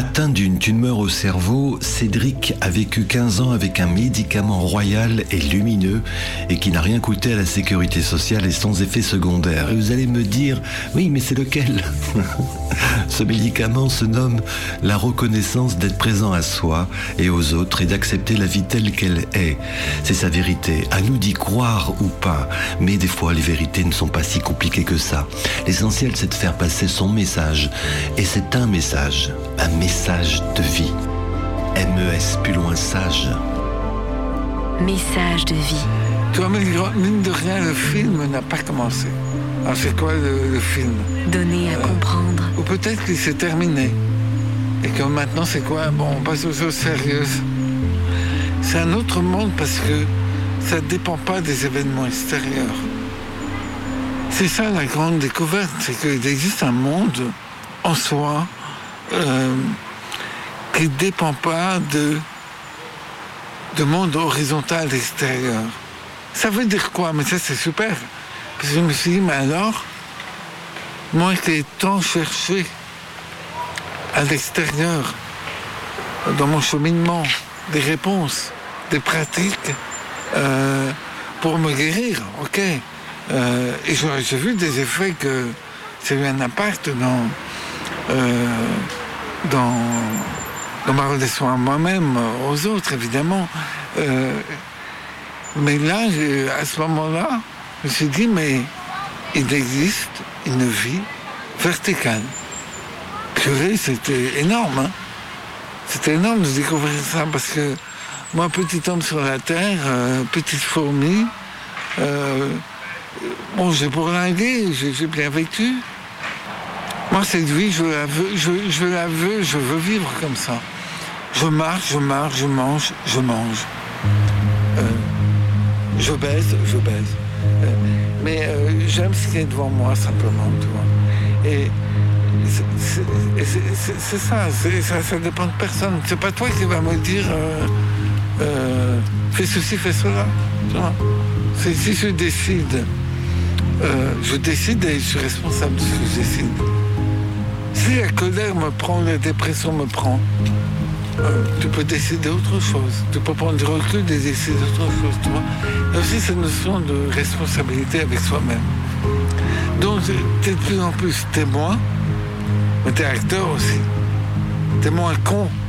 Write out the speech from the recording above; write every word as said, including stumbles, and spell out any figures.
Atteint d'une tumeur au cerveau, Cédric a vécu quinze ans avec un médicament royal et lumineux et qui n'a rien coûté à la sécurité sociale et sans effet secondaire. Et vous allez me dire, oui, mais c'est lequel ? Ce médicament se nomme la reconnaissance d'être présent à soi et aux autres et d'accepter la vie telle qu'elle est. C'est sa vérité, à nous d'y croire ou pas. Mais des fois, les vérités ne sont pas si compliquées que ça. L'essentiel, c'est de faire passer son message. Et c'est un message, un message de vie. M E S, plus loin sage. Message de vie. Toi, mais mine de rien, le film n'a pas commencé. Alors c'est quoi le, le film ? Donner à euh, comprendre. Ou peut-être qu'il s'est terminé. Et que maintenant c'est quoi ? Bon, on passe aux choses sérieuses. C'est un autre monde parce que ça ne dépend pas des événements extérieurs. C'est ça la grande découverte, c'est qu'il existe un monde en soi euh, qui ne dépend pas de, de monde horizontal extérieur. Ça veut dire quoi ? Mais ça c'est super. Parce que je me suis dit, mais alors, moi qui ai tant cherché à l'extérieur, dans mon cheminement, des réponses, des pratiques, euh, pour me guérir, ok. Euh, et j'ai vu des effets que ça a eu un impact dans, euh, dans, dans ma relation à moi-même, aux autres, évidemment. Euh, mais là, à ce moment-là, je me suis dit, mais il existe une vie verticale. Purée, c'était énorme, hein. C'était énorme de découvrir ça, parce que moi, petit homme sur la terre, euh, petite fourmi, euh, bon, j'ai bourlingué, j'ai, j'ai bien vécu. Moi, cette vie, je la veux, je, je la veux, je veux vivre comme ça. Je marche, je marche, je mange, je mange. Euh, je baise, je baise. Euh, mais euh, j'aime ce qui est devant moi, simplement, tu vois. Et c'est, c'est, c'est, c'est, c'est ça, c'est, ça, ça dépend de personne. C'est pas toi qui vas me dire euh, euh, fais ceci, fais cela. Tu vois. C'est, si je décide, euh, je décide et je suis responsable de ce que je décide. Si la colère me prend, la dépression me prend, euh, tu peux décider autre chose. Tu peux prendre du recul et décider autre chose. Tu vois. Il y a aussi cette notion de responsabilité avec soi-même. Donc, tu es de plus en plus témoin, mais tu es acteur aussi. T'es moins con.